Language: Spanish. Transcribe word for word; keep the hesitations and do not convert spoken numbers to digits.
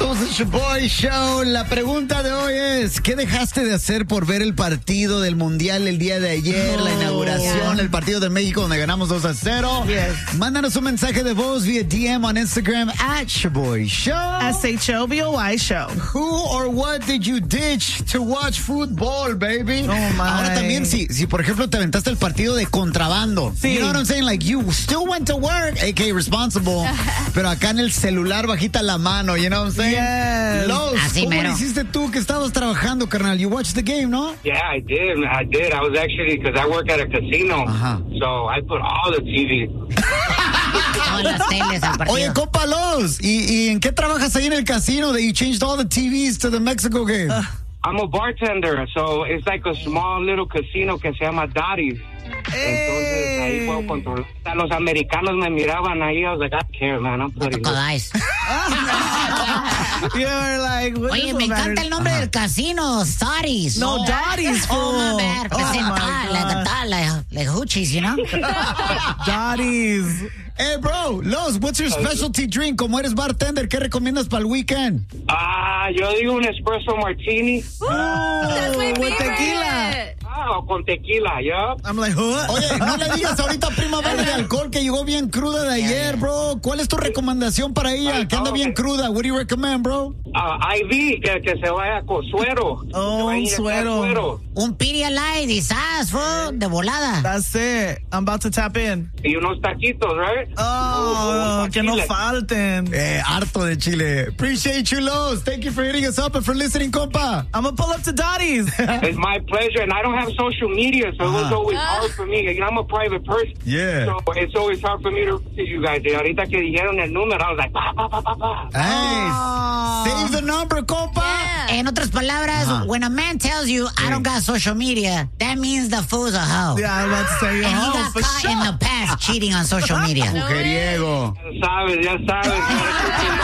Somos el Shaboy Show. La pregunta de hoy es, ¿qué dejaste de hacer por ver el partido del Mundial el día de ayer? Oh, la inauguración, yeah. el partido de México donde ganamos dos a cero. Yes. Mándanos un mensaje de voz vía D M on Instagram at Shaboy Show. S H O B O Y Show. Who or what did you ditch to watch football, baby? Oh, my. Ahora también, si, si por ejemplo te aventaste el partido de contrabando. Sí. You know what I'm saying? Like, you still went to work, a k a responsible, pero acá en el celular bajita la mano, you know what I'm saying? Yes. Los, Así ¿cómo mero. lo hiciste tú que estabas trabajando, carnal? You watched the game, ¿no? Yeah, I did. I did. I was actually, because I work at a casino, Ajá. so I put all the T V. Todas las teles al partido. Oye, compa Los, ¿y, ¿y en qué trabajas ahí en el casino that you changed all the T Vs to the Mexico game? Uh, I'm a bartender, so it's like a small little casino que se llama Dottie's. Entonces ahí puedo controlar. Los americanos me miraban ahí. I was like, I don't care, man. I'm putting Tocodice. You're like, what Oye, is me the encanta matter? el nombre del casino, Dottie's. No, Dottie's, Oh, my fool. bad. Oh, Like, my like, God. like, like hoochies, you know? Dottie's. Hey, bro, Los, what's your specialty drink? Como eres bartender, ¿qué recomiendas para el weekend? Ah, yo digo un espresso martini. Oh, That's my with favorite. tequila. Ah, o con tequila, yeah. I'm like, what? Oye, no le digas ahorita a prima verde de alcohol que llegó bien cruda de ayer, bro. ¿Cuál es tu recomendación para ella? Que anda bien cruda. What do you recommend, bro? Ah, I V, que, que se vaya con suero. Oh, Se vaya a un inyectar suero. Un Pedialyte y sas, bro, de volada. That's it. I'm about to tap in. Y unos taquitos, right? Oh, Uh, que no chile. falten. Eh, harto de chile. Appreciate you, Los. Thank you for hitting us up and for listening, compa. I'm gonna pull up to Dottie's. It's my pleasure, and I don't have social media, so it was Uh-huh. always hard for me. You know, I'm a private person. Yeah. So it's always hard for me to reach you guys. Y ahorita que dijeron el número, I was like, pa, pa, pa, pa, pa. Hey, Oh. save the number, compa. Yeah. En otras palabras, Ajá. when a man tells you, I don't got social media, that means the fool's a hoe. Yeah, I'm about to say, And he oh, got for caught sure. in the past cheating on social media. Mujeriego. Ya sabes, ya sabes.